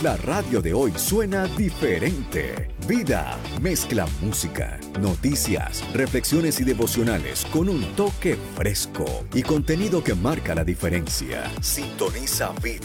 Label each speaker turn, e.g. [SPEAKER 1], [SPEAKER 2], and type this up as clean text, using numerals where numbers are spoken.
[SPEAKER 1] La radio de hoy suena diferente. Vida mezcla música, noticias, reflexiones y devocionales con un toque fresco y contenido que marca la diferencia. Sintoniza Vida.